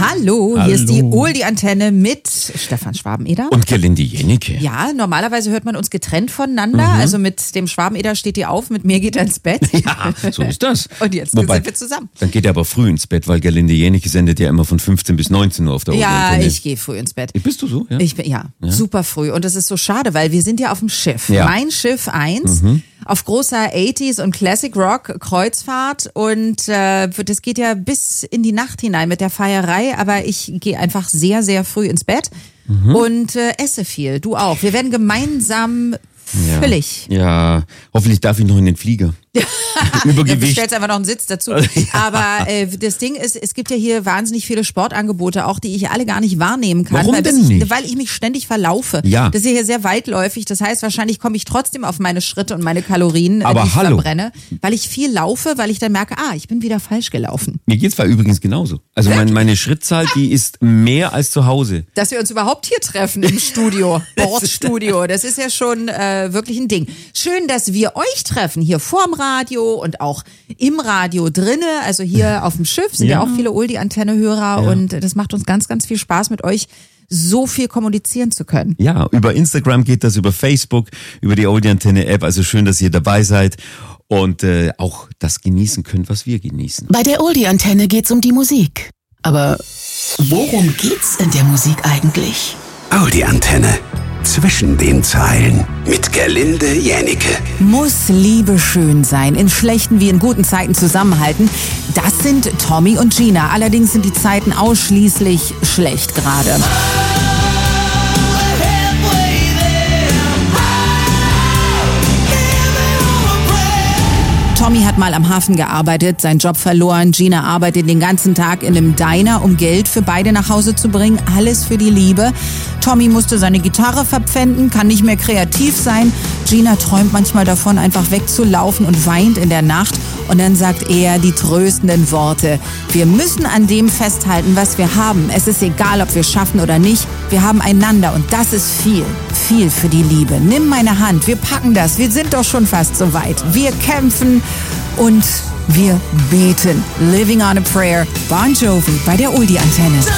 Hallo, hier ist die Oldie-Antenne mit Stefan Schwabeneder. Und Gerlinde Jennecke. Ja, normalerweise hört man uns getrennt voneinander. Also mit dem Schwabeneder steht ihr auf, mit mir geht er ins Bett. Ja, so ist das. Und jetzt sind wir zusammen. Dann geht er aber früh ins Bett, weil Gerlinde Jennecke sendet ja immer von 15 bis 19 Uhr auf der Oldie-Antenne. Ja, ich gehe früh ins Bett. Bist du so? Ja? Ich bin, ja, super früh. Und das ist so schade, weil wir sind ja auf dem Schiff. Ja. Mein Schiff 1 auf großer 80s und Classic Rock Kreuzfahrt. Und das geht ja bis in die Nacht hinein mit der Feierei. Aber ich gehe einfach sehr, sehr früh ins Bett und esse viel. Du auch. Wir werden gemeinsam völlig. Ja, hoffentlich darf ich noch in den Flieger. Übergewicht. Du stellst einfach noch einen Sitz dazu. Aber das Ding ist, es gibt ja hier wahnsinnig viele Sportangebote, auch die ich alle gar nicht wahrnehmen kann. Warum denn nicht? Weil ich mich ständig verlaufe. Ja. Das ist ja hier sehr weitläufig. Das heißt, wahrscheinlich komme ich trotzdem auf meine Schritte und meine Kalorien, Aber die ich hallo. verbrenne. Weil ich viel laufe, weil ich dann merke, ich bin wieder falsch gelaufen. Mir geht's zwar übrigens genauso. Also meine Schrittzahl, die ist mehr als zu Hause. Dass wir uns überhaupt hier treffen im Studio, Bordstudio, das ist ja schon wirklich ein Ding. Schön, dass wir euch treffen, hier vorm Radio und auch im Radio drinne. Also hier auf dem Schiff sind ja auch viele Oldie-Antenne-Hörer und das macht uns ganz, ganz viel Spaß, mit euch so viel kommunizieren zu können. Ja, über Instagram geht das, über Facebook, über die Oldie-Antenne-App. Also schön, dass ihr dabei seid und auch das genießen könnt, was wir genießen. Bei der Oldie-Antenne geht's um die Musik. Aber worum geht's in der Musik eigentlich? Oldie-Antenne. Zwischen den Zeilen mit Gerlinde Jennecke. Muss Liebe schön sein, in schlechten wie in guten Zeiten zusammenhalten. Das sind Tommy und Gina. Allerdings sind die Zeiten ausschließlich schlecht gerade. Tommy hat mal am Hafen gearbeitet, seinen Job verloren. Gina arbeitet den ganzen Tag in einem Diner, um Geld für beide nach Hause zu bringen. Alles für die Liebe. Tommy musste seine Gitarre verpfänden, kann nicht mehr kreativ sein. Gina träumt manchmal davon, einfach wegzulaufen und weint in der Nacht. Und dann sagt er die tröstenden Worte. Wir müssen an dem festhalten, was wir haben. Es ist egal, ob wir es schaffen oder nicht. Wir haben einander und das ist viel. Viel für die Liebe. Nimm meine Hand, wir packen das. Wir sind doch schon fast so weit. Wir kämpfen und wir beten. Living on a Prayer. Bon Jovi bei der Oldie-Antenne.